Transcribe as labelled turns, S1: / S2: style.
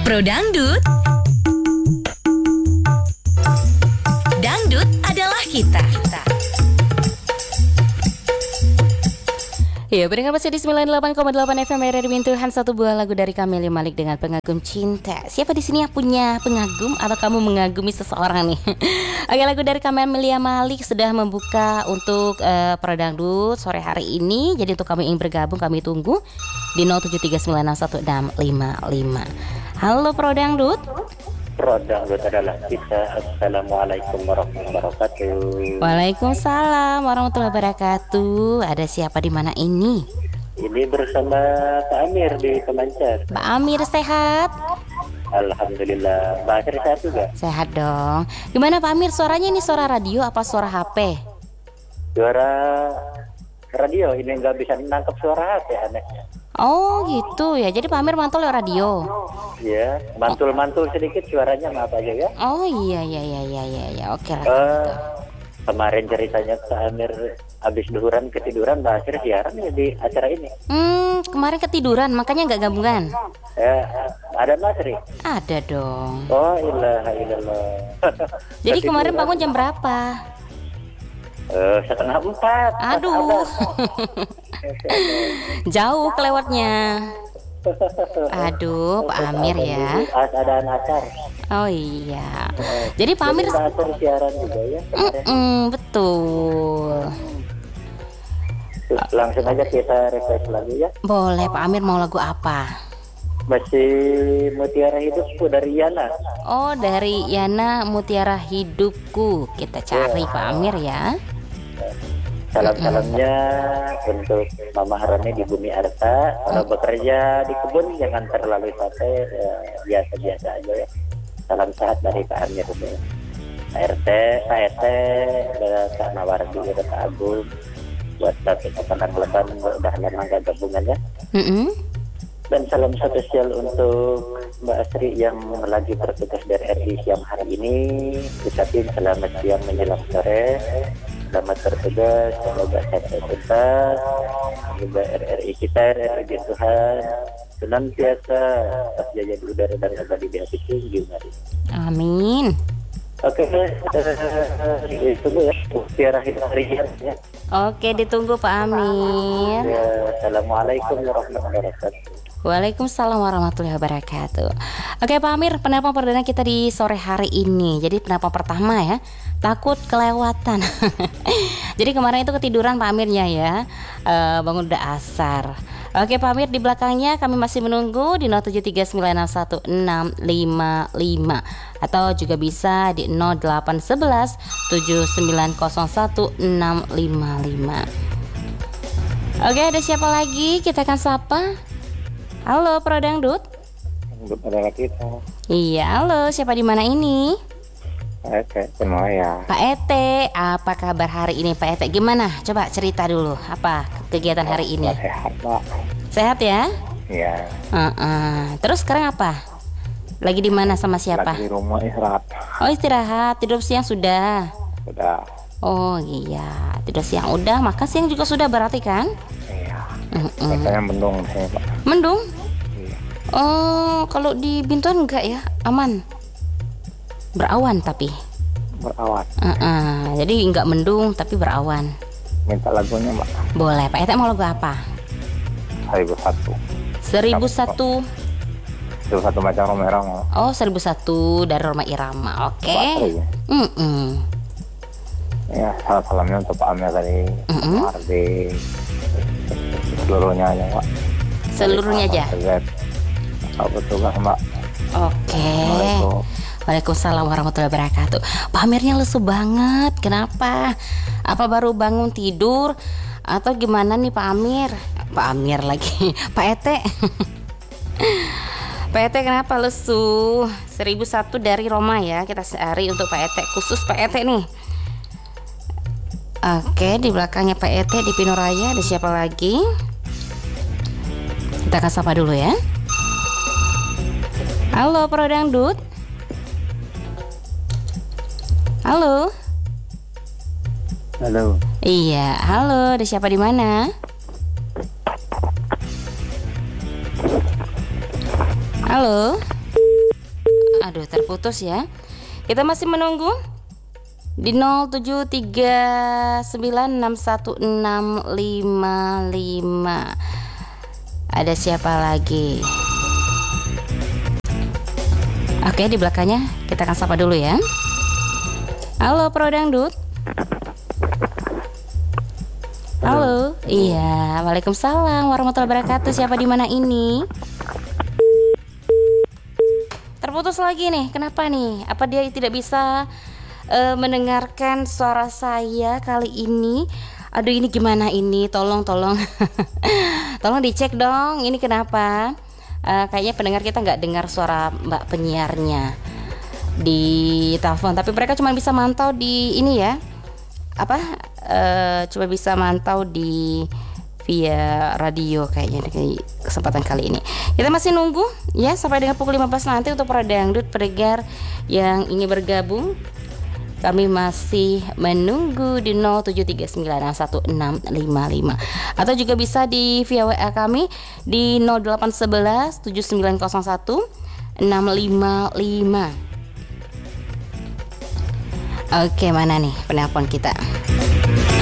S1: Pro Dangdut, dangdut adalah kita.
S2: Ya, pendengar masih di 98,8 FM RRI Bintuhan, satu buah lagu dari Camelia Malik dengan Pengagum Cinta. Siapa di sini yang punya pengagum atau kamu mengagumi seseorang nih? Oke, lagu dari Camelia Malik sudah membuka untuk Pro Dangdut sore hari ini. Jadi untuk kamu yang ingin bergabung, kami tunggu di 0739161655. Halo Pro Dangdut.
S3: Pro Dangdut adalah kita. Assalamualaikum warahmatullahi wabarakatuh.
S2: Waalaikumsalam warahmatullahi wabarakatuh. Ada siapa di mana ini?
S3: Ini bersama Pak Amir di Pemancar.
S2: Pak Amir sehat?
S3: Alhamdulillah. Pak Amir sehat juga?
S2: Sehat dong. Gimana Pak Amir, suaranya ini suara radio apa suara HP?
S3: Suara radio, ini nggak bisa menangkap suara HP anehnya.
S2: Oh gitu ya, jadi Pak Amir mantul lewat radio.
S3: Ya, mantul-mantul sedikit suaranya, maaf aja ya.
S2: Oh iya, oke lah.
S3: Kemarin ceritanya Pak Amir habis duhuran ketiduran, Mbak Asir siaran ya di acara ini.
S2: Kemarin ketiduran, makanya nggak gabungan.
S3: Ada Mbak Asri?
S2: Ada dong.
S3: Oh ilaha illallah.
S2: Jadi kemarin bangun jam berapa?
S3: 3:30.
S2: Aduh. Jauh kelewatnya. Aduh, Pak Amir ya.
S3: Ada asar.
S2: Oh iya. Jadi Pak Amir
S3: asar siaran juga ya.
S2: Betul.
S3: Langsung aja kita refresh lagi ya.
S2: Boleh, Pak Amir mau lagu apa?
S3: Masih Mutiara Hidupku dari Yana.
S2: Oh, dari Yana, Mutiara Hidupku. Kita cari Pak Amir ya.
S3: Salam-salamnya untuk Mama Harani di Bumi Arta. Kalau bekerja di kebun jangan terlalu capek, biasa-biasa aja ya. Salam sehat dari Pak Amir, Pak RT, Kak Nawardi, Kak Agung. Buat satu kapan-kapan udah lama gak gabungan ya. Dan salam spesial untuk Mbak Asri yang lagi bertugas dari RRI siang hari ini. Ucapin selamat siang menjelang sore. Selamat bertugas, semoga sampai tuntas. Semoga RRI kita, RRI Bintuhan senantiasa terjaga di udara dan abadi di hati tinggi.
S2: Amin.
S3: Oke, tunggu ya, Mutiara Hidupku ya.
S2: Oke, ditunggu Pak Amir.
S3: Ya, Assalamualaikum warahmatullahi wabarakatuh.
S2: Waalaikumsalam warahmatullahi wabarakatuh. Oke Pak Amir, penelpon perdana kita di sore hari ini. Jadi penelpon pertama ya, takut kelewatan. Jadi kemarin itu ketiduran Pak Amirnya ya, bangun udah asar. Oke Pak Amir, di belakangnya kami masih menunggu di 0739161655 atau juga bisa di 0811 7901 655. Oke, ada siapa lagi? Kita akan sapa. Halo Pro Dangdut.
S3: Adalah kita.
S2: Iya, halo. Siapa di mana ini?
S3: Pak Ete, ya.
S2: Pak Ete, apa kabar hari ini Pak Ete? Gimana? Coba cerita dulu. Apa kegiatan hari ini?
S3: Sehat Pak.
S2: Sehat ya?
S3: Iya.
S2: Terus sekarang apa? Lagi di mana sama siapa?
S3: Lagi di rumah istirahat.
S2: Oh istirahat. Tidur siang sudah?
S3: Sudah.
S2: Oh iya. Tidur siang udah. Makan siang juga sudah berarti kan?
S3: Iya. Biasanya mendung sih Pak.
S2: Mendung?
S3: Iya.
S2: Oh, kalau di Bintuan enggak ya? Aman. Berawan tapi.
S3: Berawan.
S2: Jadi enggak mendung tapi berawan.
S3: Minta lagunya Mbak.
S2: Boleh. Pak Ete mau lagu apa?
S3: 1001.
S2: 1001.
S3: 1001 macam Roma Irama.
S2: Oh, 1001 dari Roma Irama. Oke.
S3: Ya, salam-salamnya untuk Pak Amir tadi. Ardi. Seluruhnya aja Pak.
S2: Seluruhnya aja.
S3: Betul kan Mbak.
S2: Oke. Waalaikumsalam warahmatullahi wabarakatuh. Pak Amirnya lesu banget. Kenapa? Apa baru bangun tidur atau gimana nih Pak Amir? Pak Amir lagi. Pak Ete. Pak Ete kenapa lesu? 1001 dari Roma ya. Kita cari untuk Pak Ete, khusus Pak Ete nih. Oke, di belakangnya Pak Ete di Pinoraya ada siapa lagi? Kita akan sapa dulu ya. Halo Pro Dangdut. Halo.
S3: Halo.
S2: Iya, halo. Ada siapa di mana? Halo. Aduh, terputus ya. Kita masih menunggu di 0739616655. Ada siapa lagi? Oke, di belakangnya kita akan sapa dulu ya. Halo Pro Dangdut. Halo. Iya, waalaikumsalam warahmatullahi wabarakatuh. Siapa di mana ini? Terputus lagi nih. Kenapa nih? Apa dia tidak bisa mendengarkan suara saya kali ini? Aduh, ini gimana ini? Tolong tolong dicek dong. Ini kenapa? Kayaknya pendengar kita nggak dengar suara Mbak penyiarnya di telepon, tapi mereka cuma bisa mantau di ini ya. Coba bisa mantau di via radio kayaknya di kesempatan kali ini. Kita masih nunggu ya sampai dengan pukul 15 nanti untuk para dangdut pendengar yang ingin bergabung. Kami masih menunggu di 0739616655 atau juga bisa di via WA kami di 0811 7901 655. Oke, mana nih penelpon kita?